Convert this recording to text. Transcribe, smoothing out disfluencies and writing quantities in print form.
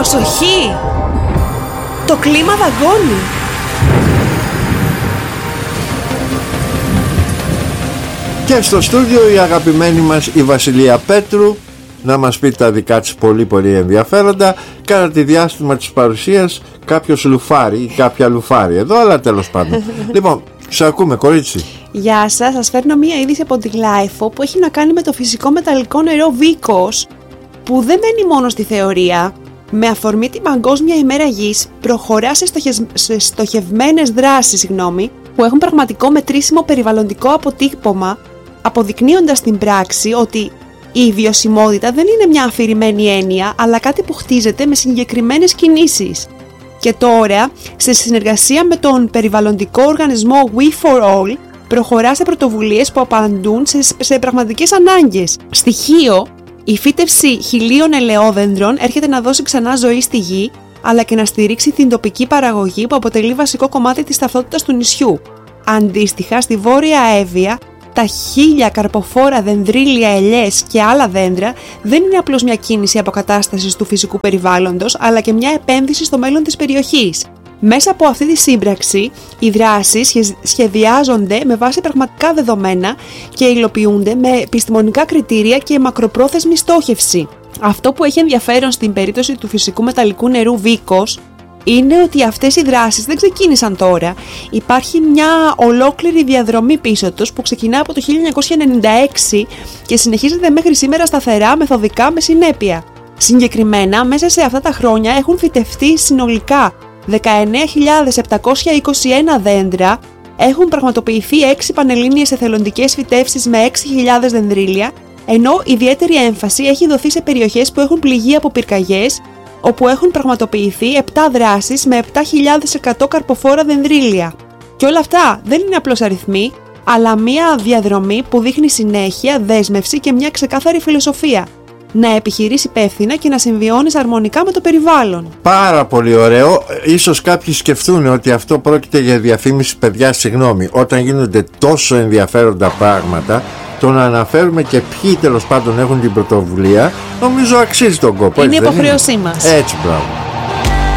Προσοχή! Το κλίμα δαγκώνει! Και στο στούντιο η αγαπημένη μας η Βασιλεία Πέτρου να μας πει τα δικά της πολύ πολύ ενδιαφέροντα κατά τη διάστημα της παρουσίας κάποιος λουφάρι ή κάποια λουφάρι εδώ, αλλά τέλος πάντων. Λοιπόν, σε ακούμε κορίτσι. Γεια σας, σας φέρνω μία είδηση από τη Γλάιφο που έχει να κάνει με το φυσικό μεταλλικό νερό Βίκος, που δεν μένει μόνο στη θεωρία. Με αφορμή την Παγκόσμια ημέρα Γης προχωρά σε στοχευμένες δράσεις που έχουν πραγματικό μετρήσιμο περιβαλλοντικό αποτύπωμα, αποδεικνύοντας στην πράξη ότι η βιωσιμότητα δεν είναι μια αφηρημένη έννοια, αλλά κάτι που χτίζεται με συγκεκριμένες κινήσεις. Και τώρα, σε συνεργασία με τον περιβαλλοντικό οργανισμό We for All, προχωρά σε πρωτοβουλίες που απαντούν σε πραγματικές ανάγκες. Στοιχείο, η φύτευση χιλίων ελαιόδεντρων έρχεται να δώσει ξανά ζωή στη γη, αλλά και να στηρίξει την τοπική παραγωγή που αποτελεί βασικό κομμάτι της ταυτότητας του νησιού. Αντίστοιχα, στη Βόρεια Εύβοια, τα 1000 καρποφόρα δενδρίλια ελιές και άλλα δέντρα δεν είναι απλώς μια κίνηση αποκατάστασης του φυσικού περιβάλλοντος, αλλά και μια επένδυση στο μέλλον της περιοχής. Μέσα από αυτή τη σύμπραξη, οι δράσεις σχεδιάζονται με βάση πραγματικά δεδομένα και υλοποιούνται με επιστημονικά κριτήρια και μακροπρόθεσμη στόχευση. Αυτό που έχει ενδιαφέρον στην περίπτωση του φυσικού μεταλλικού νερού Βίκος είναι ότι αυτές οι δράσεις δεν ξεκίνησαν τώρα. Υπάρχει μια ολόκληρη διαδρομή πίσω τους που ξεκινά από το 1996 και συνεχίζεται μέχρι σήμερα σταθερά, μεθοδικά, με συνέπεια. Συγκεκριμένα, μέσα σε αυτά τα χρόνια έχουν φυτευτεί συνολικά 19.721 δέντρα, έχουν πραγματοποιηθεί 6 πανελλήνιες εθελοντικές φυτεύσεις με 6.000 δενδρίλια, ενώ ιδιαίτερη έμφαση έχει δοθεί σε περιοχές που έχουν πληγεί από πυρκαγιές, όπου έχουν πραγματοποιηθεί 7 δράσεις με 7.100 καρποφόρα δενδρίλια. Και όλα αυτά δεν είναι απλώς αριθμοί, αλλά μια διαδρομή που δείχνει συνέχεια, δέσμευση και μια ξεκάθαρη φιλοσοφία. Να επιχειρείς υπεύθυνα και να συμβιώνεις αρμονικά με το περιβάλλον. Πάρα πολύ ωραίο. Ίσως κάποιοι σκεφτούν ότι αυτό πρόκειται για διαφήμιση, παιδιά, συγγνώμη. Όταν γίνονται τόσο ενδιαφέροντα πράγματα, το να αναφέρουμε και ποιοι τέλος πάντων έχουν την πρωτοβουλία, νομίζω αξίζει τον κόπο. Είναι υποχρέωσή μας. Έτσι, μπράβο.